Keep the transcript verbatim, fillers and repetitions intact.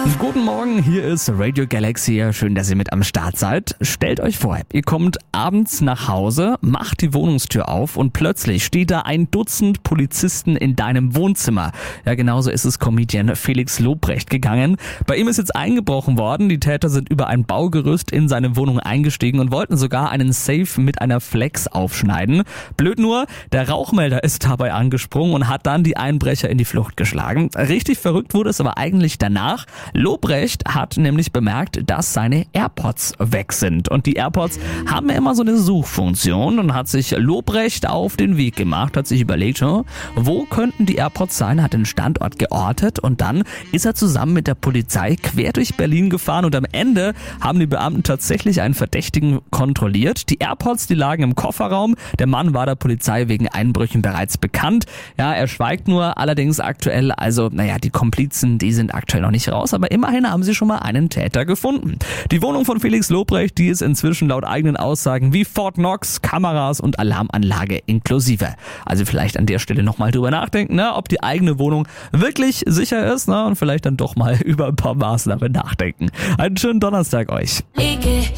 Guten Morgen, hier ist Radio Galaxy. Schön, dass ihr mit am Start seid. Stellt euch vor, ihr kommt abends nach Hause, macht die Wohnungstür auf und plötzlich steht da ein Dutzend Polizisten in deinem Wohnzimmer. Ja, genauso ist es Comedian Felix Lobrecht gegangen. Bei ihm ist jetzt eingebrochen worden. Die Täter sind über ein Baugerüst in seine Wohnung eingestiegen und wollten sogar einen Safe mit einer Flex aufschneiden. Blöd nur, der Rauchmelder ist dabei angesprungen und hat dann die Einbrecher in die Flucht geschlagen. Richtig verrückt wurde es aber eigentlich danach. Lobrecht hat nämlich bemerkt, dass seine AirPods weg sind. Und die AirPods haben ja immer so eine Suchfunktion und hat sich Lobrecht auf den Weg gemacht, hat sich überlegt, wo könnten die AirPods sein, hat den Standort geortet und dann ist er zusammen mit der Polizei quer durch Berlin gefahren und am Ende haben die Beamten tatsächlich einen Verdächtigen kontrolliert. Die AirPods, die lagen im Kofferraum. Der Mann war der Polizei wegen Einbrüchen bereits bekannt. Ja, er schweigt nur, allerdings aktuell, also naja, die Komplizen, die sind aktuell noch nicht raus, aber immerhin haben sie schon mal einen Täter gefunden. Die Wohnung von Felix Lobrecht, die ist inzwischen laut eigenen Aussagen wie Fort Knox, Kameras und Alarmanlage inklusive. Also vielleicht an der Stelle nochmal drüber nachdenken, ne, ob die eigene Wohnung wirklich sicher ist, ne, und vielleicht dann doch mal über ein paar Maßnahmen nachdenken. Einen schönen Donnerstag euch. Ich